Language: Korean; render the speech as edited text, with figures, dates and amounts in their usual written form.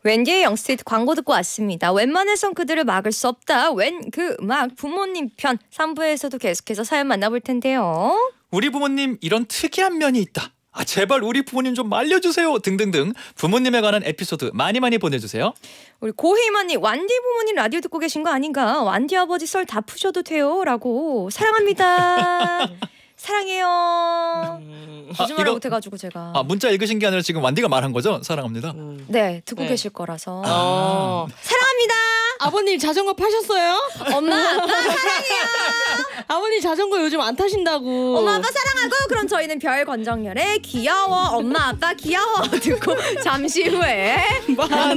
웬디의 영스트리트 광고 듣고 왔습니다. 웬만해선 그들을 막을 수 없다. 웬 그 음악 부모님 편 3부에서도 계속해서 사연 만나볼 텐데요. 우리 부모님 이런 특이한 면이 있다. 제발 우리 부모님 좀 말려주세요 등등등 부모님에 관한 에피소드 많이 보내주세요. 우리 고희임 언니, 완디 부모님 라디오 듣고 계신 거 아닌가? 완디 아버지 썰 다 푸셔도 돼요 라고. 사랑합니다. 사랑해요. 거짓말을 못해가지고 제가. 문자 읽으신 게 아니라 지금 완디가 말한 거죠? 사랑합니다. 네, 듣고 계실 거라서. 사랑합니다. 아버님 자전거 파셨어요? 엄마 아빠 사랑해요. 아버님 자전거 요즘 안 타신다고. 엄마 아빠 사랑하고. 그럼 저희는 별 권정열의 귀여워 엄마 아빠 귀여워 듣고 잠시 후에